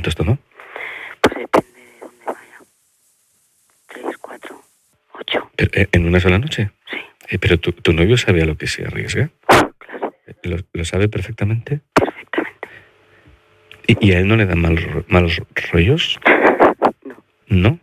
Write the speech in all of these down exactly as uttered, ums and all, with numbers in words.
¿Cuánto esto, no? Pues depende de dónde vaya. Tres, cuatro, ocho. Pero, eh, ¿en una sola noche? Sí. Eh, pero tu, tu novio sabe a lo que se arriesga. Claro. ¿Lo, lo sabe perfectamente? Perfectamente. ¿Y, y a él no le dan mal, malos rollos? No. ¿No?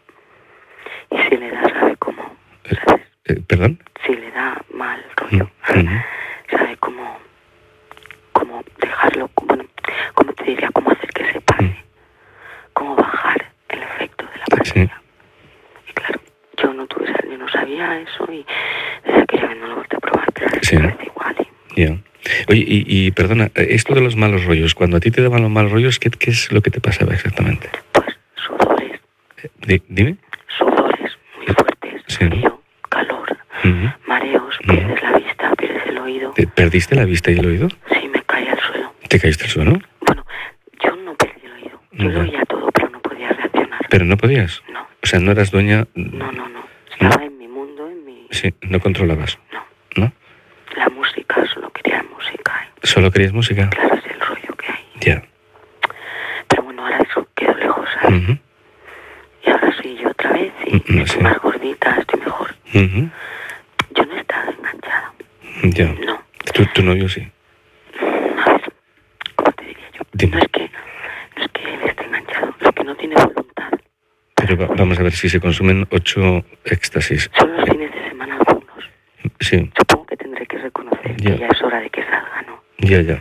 Y si le da, sabe cómo. ¿Sabes? Eh, ¿Perdón? Si le da mal rollo, Mm-hmm. sabe cómo, cómo dejarlo, bueno, cómo te diría, cómo hacer que se pase, mm. cómo bajar el efecto de la pastilla. Sí. Y claro, yo no tuve, yo no sabía eso y desde aquella vez no lo volví a probar, pero ahora sí parece igual. Y... Yeah. Oye, y, y perdona, esto de los malos rollos, cuando a ti te daban los malos rollos, ¿qué, qué es lo que te pasaba exactamente? Pues sudores. Eh, ¿Dime? Sudores muy fuertes, sí. Frío, calor, uh-huh. mareos, uh-huh. pierdes la vista, pierdes el oído. ¿Perdiste la vista y el oído? Sí, me caí al suelo. ¿Te caíste al suelo? Bueno, yo no perdí el oído. Yo uh-huh. lo oía todo, pero no podía reaccionar. ¿Pero no podías? No. O sea, no eras dueña... No, no, no. Estaba ¿no? en mi mundo, en mi... Sí, no controlabas. No. ¿No? La música, solo quería música. ¿eh? ¿Solo querías música? Claro, es el rollo que hay. Ya. Yeah. Pero bueno, ahora eso quedó lejos, ¿sabes? Uh-huh. Y ahora soy yo otra vez y uh-huh. estoy sí. más gordita, estoy mejor. Uh-huh. Yo no he estado enganchada. Ya. Yeah. No. ¿Tu, tu novio sí? A ver, ¿cómo te diría yo? Dime. No es que, no es que él esté enganchado, lo que no tiene voluntad. Pero va, vamos a ver, si se consumen ocho éxtasis. Son los fines de semana algunos. Sí. Supongo que tendré que reconocer yeah. que ya es hora de que salga, ¿no? Ya, ya.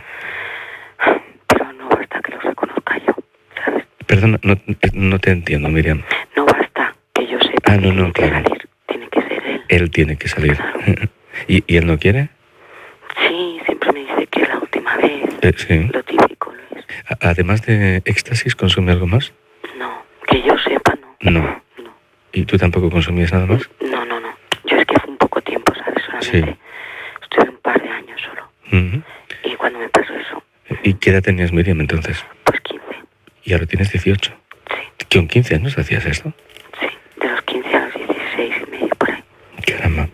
Pero no basta que lo reconozca yo, ¿sabes? Perdona, no, no te entiendo, Miriam. No basta que yo sepa ah, no, que no, tiene claro. que salir, tiene que ser él. Él tiene que salir. Claro. ¿Y, ¿Y él no quiere? Sí, siempre me dice que la última vez. Eh, sí. Lo típico lo es. Además de éxtasis, ¿consume algo más? No, que yo sepa, no. No. No. ¿Y tú tampoco consumías nada más? No, no, no. Yo es que fue un poco tiempo, ¿sabes? Solamente sí. estuve un par de años solo. Uh-huh. Y cuando me pasó eso... ¿Y qué edad tenías, Miriam, entonces? Pues quince. ¿Y ahora tienes dieciocho? Sí. ¿Con quince años hacías esto? Sí, de los quince a los dieciséis y medio, por ahí. Caramba.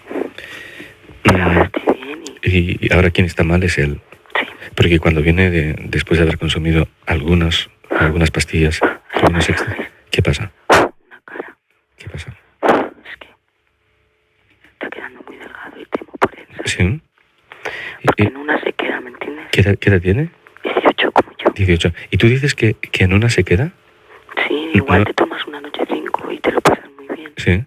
Pero ahora estoy bien y... ¿Y ahora quién está mal es él? Sí. Porque cuando viene de, después de haber consumido algunas, algunas pastillas, algunos extras, ¿qué pasa? Una cara. ¿Qué pasa? Es que está quedando muy delgado y temo por él, ¿sabes? Sí. Porque ¿Y, en una se queda, ¿me entiendes? ¿Qué edad, qué edad tiene? dieciocho, como yo. dieciocho. ¿Y tú dices que, que en una se queda? Sí, igual no. Te tomas una noche cinco y te lo pasas muy bien. Sí.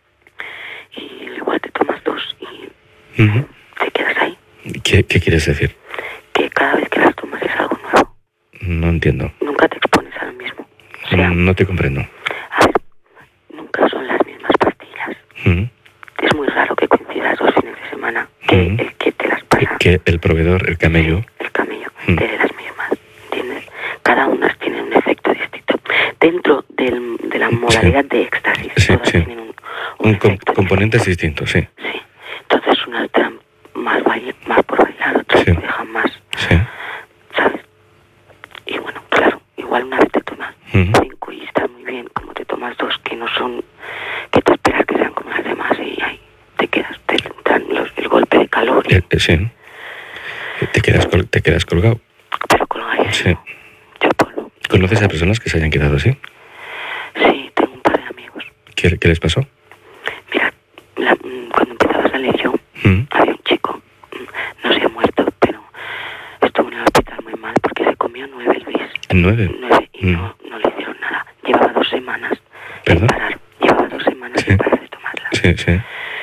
Y igual te tomas dos y uh-huh. te quedas ahí. ¿Qué, ¿Qué quieres decir? Que cada vez que las tomas es algo nuevo. No entiendo. Nunca te expones a lo mismo. O sea, no te comprendo. A ver, nunca son las mismas pastillas. Uh-huh. Es muy raro que coincidas dos fines de semana que uh-huh. el que te las pasa. Que el proveedor, el camello. El camello, uh-huh. te dé las mismas, ¿entiendes? Cada una tiene un efecto distinto. Dentro del, de la modalidad sí. de éxtasis, sí, todas sí. tienen un, un, un efecto componentes distintos, sí. Sí. Entonces unas te dan más, baile, más por bailar, otras sí. te dejan más. Sí. ¿Sabes? Y bueno, claro, igual una vez te tomas uh-huh. cinco y estás muy bien, como te tomas dos que no son, que te esperas que sean como las demás y ahí te quedas, te dan los, el golpe de calor. Y... Eh, eh, sí. Te quedas, col- te quedas colgado. Pero colgadísimo. Sí. Yo polvo. ¿Conoces a personas que se hayan quedado así? Sí, tengo un par de amigos. ¿Qué, qué les pasó? Mira, la, cuando empezaba a salir yo, ¿Mm? había un chico, no se ha muerto, pero estuvo en el hospital muy mal porque se comió nueve, Luis. ¿Nueve? Nueve y ¿Mm? no, no le hicieron nada. Llevaba dos semanas ¿Perdón? sin parar. Llevaba dos semanas sí. sin parar de tomarla. Sí, sí.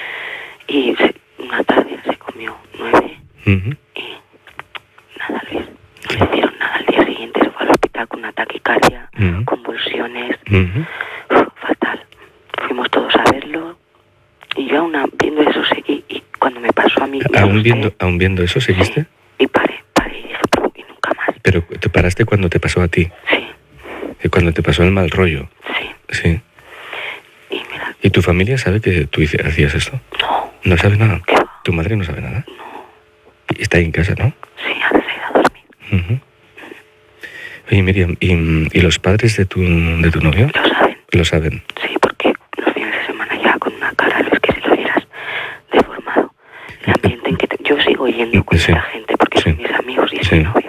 Y se, una tarde se comió nueve uh-huh. y nada, Luis. No le hicieron nada. Al día siguiente se fue al hospital con una taquicardia, uh-huh. convulsiones, uh-huh. fatal. Fuimos todos a verlo y yo aún viendo eso seguí y cuando me pasó a mí... ¿Aún viendo, ¿Aún viendo eso seguiste? Sí, y paré, paré y dije, y nunca más. ¿Pero te paraste cuando te pasó a ti? Sí. ¿Y cuando te pasó el mal rollo? Sí. Sí. Y mira... ¿Y tu familia sabe que tú hacías esto? No. ¿No sabe nada? ¿Qué va? ¿Tu madre no sabe nada? No. Y está ahí en casa, ¿no? Sí, ahora se ha ido a dormir. Uh-huh. Oye, Miriam, ¿y, ¿y los padres de tu, de tu novio? Lo saben. Lo saben. Sí, porque los fines de semana ya con una cara, Luis, que si lo vieras deformado. El ambiente en que te... yo sigo yendo con sí. esa gente porque sí. son mis amigos y es sí. mi novio.